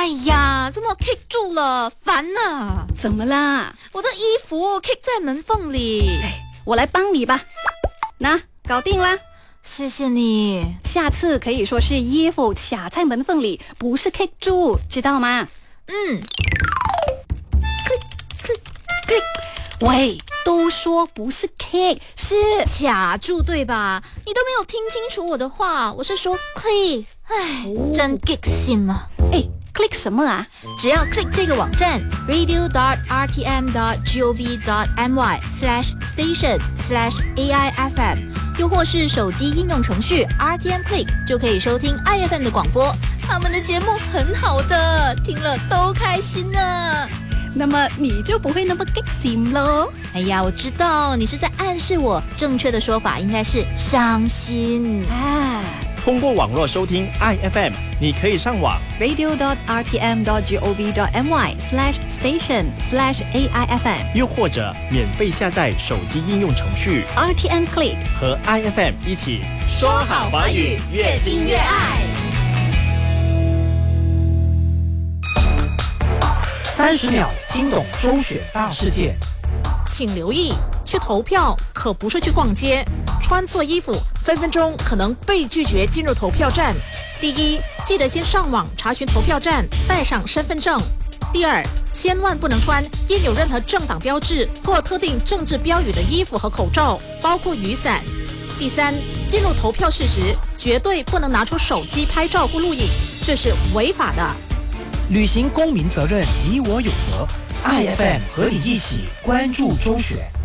哎呀，怎么 kick 住了？烦啊！ 怎么啦？ 我的衣服 kick 在门缝里。 我来帮你吧。那搞定啦。 谢谢你。 下次可以说是衣服卡在门缝里，不是 kick 住，知道吗？click。喂，都说不是 kick， 是卡住对吧？你都没有听清楚我的话，我是说 click。哎，真 kick 心啊！ click 什么啊？ 只要 click 这个网站 radio.rtm.gov.my/station/AIFM， 又或是手机应用程序 RTM Click， 就可以收听 IFM 的广播。他们的节目很好的，听了都开心呢。 那么你就不会那么 kick 心咯。 哎呀，我知道你是在暗示我，正确的说法应该是伤心啊。 通过网络收听 IFM， 你可以上网 radio.rtm.gov.my/station/AIFM， 又或者免费下载手机应用程序 RTM Click， 和 IFM 一起说好华语，越听越爱。 30秒听懂周选大事件。 请留意，去投票可不是去逛街，穿错衣服分分钟可能被拒绝进入投票站。第一，记得先上网查询投票站，带上身份证。第二，千万不能穿印有任何政党标志或特定政治标语的衣服和口罩，包括雨伞。第三，进入投票室时绝对不能拿出手机拍照或录影，这是违法的。 履行公民责任，你我有责。IFM 和你一起关注周选。